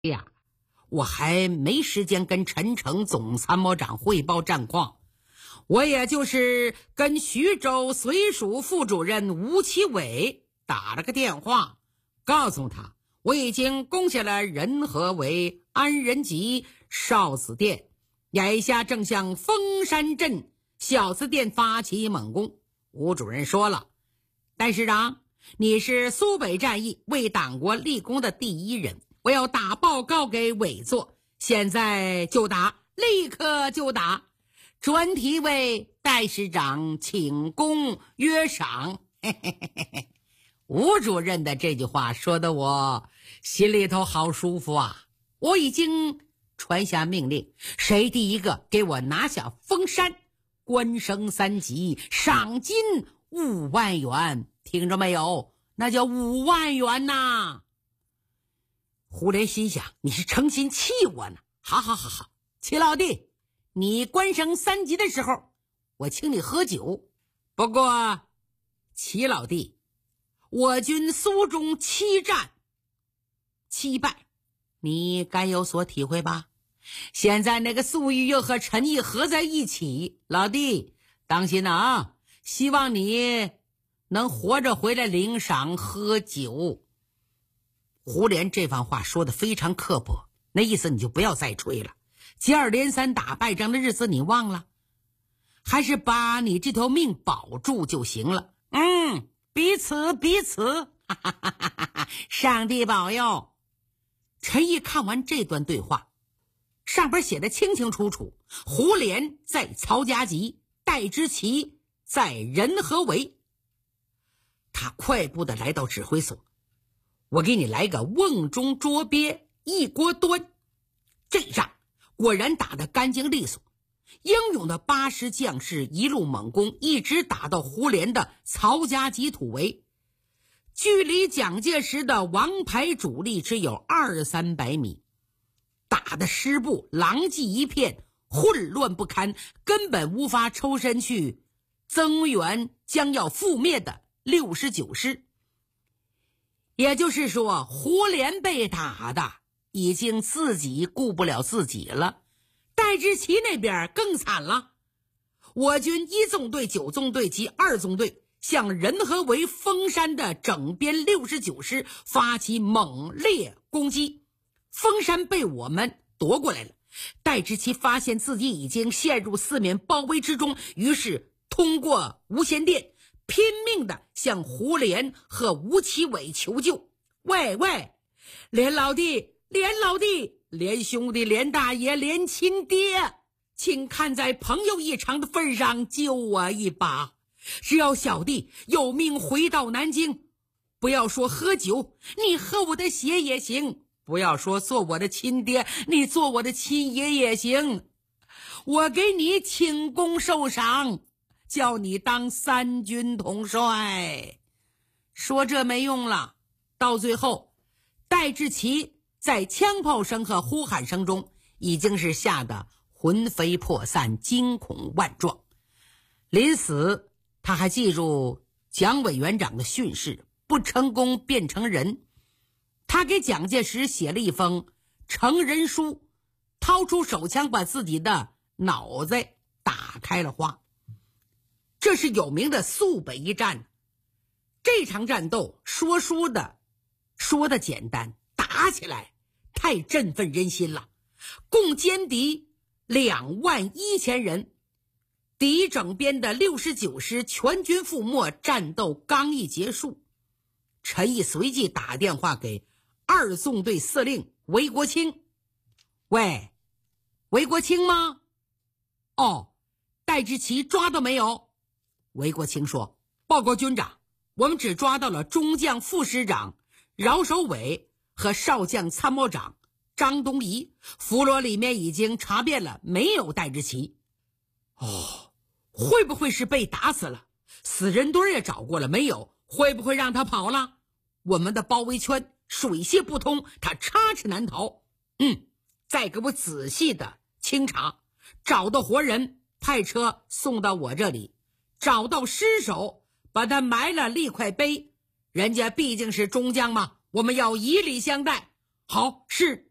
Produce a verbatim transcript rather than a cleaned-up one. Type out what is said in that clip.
呀，我还没时间跟陈诚总参谋长汇报战况，我也就是跟徐州绥署副主任吴其伟打了个电话，告诉他我已经攻下了仁和围、安仁集、哨子店，眼下正向峰山镇小字店发起猛攻。吴主任说了，戴师长，你是苏北战役为党国立功的第一人，我要打报告给委座，现在就打，立刻就打。专题为戴师长请功约赏。嘿嘿嘿嘿嘿，吴主任的这句话说得我心里头好舒服啊！我已经传下命令，谁第一个给我拿下峰山，官升三级，赏金五万元，听着没有？那叫五万元呐！胡连心想，你是诚心气我呢？好好好好，齐老弟，你官升三级的时候，我请你喝酒。不过，齐老弟，我军苏中七战七败，你该有所体会吧？现在那个粟裕又和陈毅合在一起，老弟当心啊！希望你能活着回来领赏喝酒。胡连这番话说得非常刻薄，那意思你就不要再吹了，接二连三打败仗的日子你忘了，还是把你这条命保住就行了。嗯，彼此彼此，哈哈哈哈哈，上帝保佑。陈毅看完这段对话，上边写的清清楚楚，胡连在曹家集，戴之奇在仁和围。他快步的来到指挥所，我给你来个瓮中捉鳖一锅端。这仗果然打得干净利索，英勇的八师将士一路猛攻，一直打到胡连的曹家集土围，距离蒋介石的王牌主力只有二三百米，打得师部狼藉一片，混乱不堪，根本无法抽身去增援将要覆灭的六十九师。也就是说，胡连被打的已经自己顾不了自己了。戴之奇那边更惨了，我军一纵队、九纵队及二纵队向仁和围、峰山的整编六十九师发起猛烈攻击，峰山被我们夺过来了。戴之奇发现自己已经陷入四面包围之中，于是通过无线电拼命的向胡连和吴其伟求救。喂喂，连老弟，连老弟，连兄弟，连大爷，连亲爹，请看在朋友一场的份上救我一把，只要小弟有命回到南京，不要说喝酒，你喝我的血也行，不要说做我的亲爹，你做我的亲爷也行，我给你请功受赏，叫你当三军统帅。说这没用了，到最后戴志奇在枪炮声和呼喊声中已经是吓得魂飞魄散，惊恐万状。临死他还记住蒋委员长的训示，不成功便成仁。他给蒋介石写了一封成仁书，掏出手枪把自己的脑袋打开了花。这是有名的肃北一战，这场战斗说书的说的简单，打起来太振奋人心了。共歼敌两万一千人，敌整编的六十九师全军覆没，战斗刚一结束，陈毅随即打电话给二纵队司令韦国清。喂，韦国清吗？哦，戴之奇抓到没有？韦国清说，报告军长，我们只抓到了中将副师长饶守伟和少将参谋长张东仪，俘虏里面已经查遍了，没有戴之奇。哦，会不会是被打死了？死人堆也找过了，没有，会不会让他跑了？我们的包围圈水泄不通，他插翅难逃。嗯，再给我仔细的清查，找到活人派车送到我这里，找到尸首把他埋了立块碑，人家毕竟是中将嘛，我们要以礼相待。好，是。